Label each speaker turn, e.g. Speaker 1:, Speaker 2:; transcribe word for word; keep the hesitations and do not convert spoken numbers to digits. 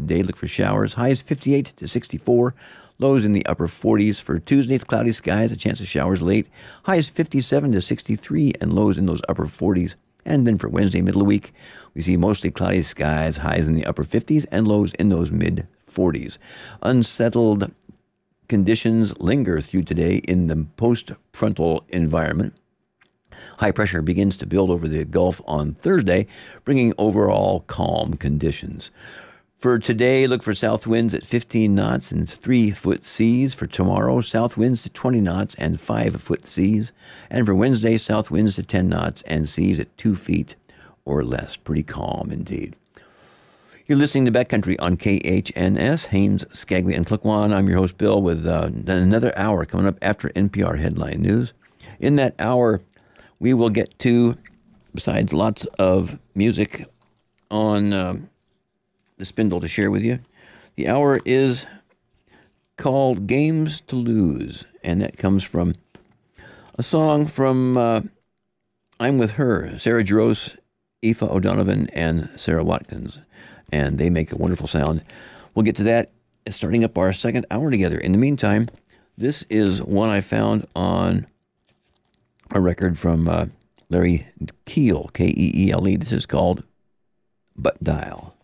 Speaker 1: today. Look for showers. Highs fifty-eight to sixty-four. Lows in the upper forties. For Tuesday, cloudy skies, a chance of showers late. Highs fifty-seven to sixty-three and lows in those upper forties. And then for Wednesday, middle of the week, we see mostly cloudy skies, highs in the upper fifties and lows in those mid forties. Unsettled conditions linger through today in the post-frontal environment. High pressure begins to build over the Gulf on Thursday, bringing overall calm conditions. For today, look for south winds at fifteen knots and three-foot seas. For tomorrow, south winds to twenty knots and five-foot seas. And for Wednesday, south winds to ten knots and seas at two feet or less. Pretty calm indeed. You're listening to Backcountry on K H N S, Haines, Skagway, and Klukwan. I'm your host, Bill, with uh, another hour coming up after N P R Headline News. In that hour, we will get to, besides lots of music on uh, the spindle to share with you, the hour is called Games to Lose, and that comes from a song from uh, I'm With Her, Sarah Jarosz, Aoife O'Donovan, and Sarah Watkins, and they make a wonderful sound. We'll get to that starting up our second hour together. In the meantime, this is one I found on a record from uh, Larry Keel, K E E L E. This is called Butt Dial.